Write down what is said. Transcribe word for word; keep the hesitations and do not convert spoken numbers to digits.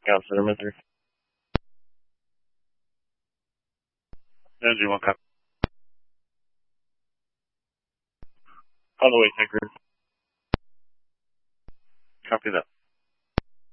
Scout Center, Missouri. Energy one, copy. On the way, Tinker. Copy that.